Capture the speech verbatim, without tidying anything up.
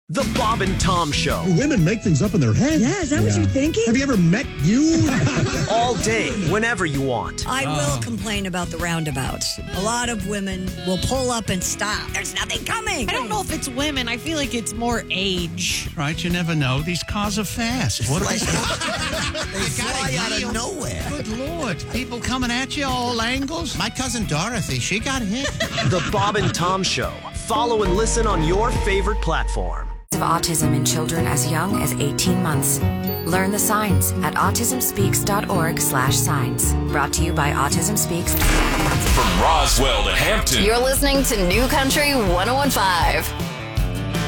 The Bob and Tom Show. Women make things up in their head. Yeah, is that yeah. what you're thinking? Have you ever met you? All day, whenever you want. I oh. will complain about the roundabouts. A lot of women will pull up and stop. There's nothing coming. I don't know if it's women. I feel like it's more age. Right, you never know. These cars are fast. What are they? They fly out of nowhere. Good Lord. People coming at you all angles. My cousin Dorothy, she got hit. The Bob and Tom Show. Follow and listen on your favorite platform. Of autism in children as young as eighteen months. Learn the signs at autism speaks dot org slash signs. Brought to you by Autism Speaks. From Roswell to Hampton. You're listening to New Country one oh one point five.